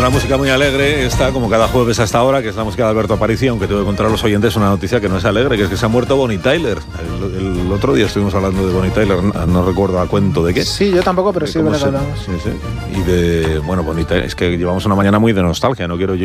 una música muy alegre, esta, como cada jueves a esta hora, que es la música de Alberto Aparici, aunque tengo que contar a los oyentes una noticia que no es alegre, que es que se ha muerto Bonnie Tyler. El otro día estuvimos hablando de Bonnie Tyler, no recuerdo a cuento de qué. Sí, yo tampoco, pero sí, verdad que hablamos. Sí. Y de, bueno, Bonnie Tyler, es que llevamos una mañana muy de nostalgia, no quiero yo